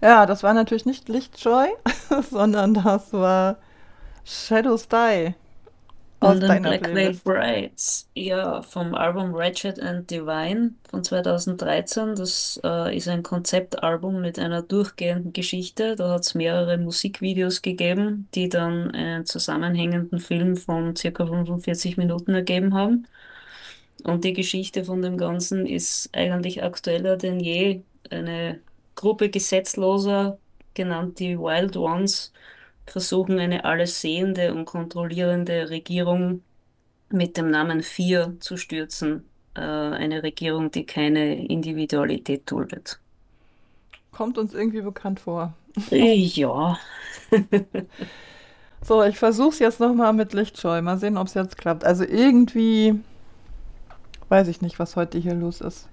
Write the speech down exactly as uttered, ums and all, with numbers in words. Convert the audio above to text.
Ja, das war natürlich nicht Lichtjoy, sondern das war Shadows Die Von aus den deiner Black Veil Playlist. Brides, ja, vom Album Ratchet and Divine von zweitausenddreizehn. Das äh, ist ein Konzeptalbum mit einer durchgehenden Geschichte. Da hat es mehrere Musikvideos gegeben, die dann einen zusammenhängenden Film von circa fünfundvierzig Minuten ergeben haben. Und die Geschichte von dem Ganzen ist eigentlich aktueller denn je. Eine Gruppe Gesetzloser, genannt die Wild Ones, versuchen eine alles sehende und kontrollierende Regierung mit dem Namen Vier zu stürzen. Äh, eine Regierung, die keine Individualität duldet. Kommt uns irgendwie bekannt vor. Ja, So, ich versuch's jetzt nochmal mit Lichtjoy. Mal sehen, ob es jetzt klappt. Also irgendwie weiß ich nicht, was heute hier los ist.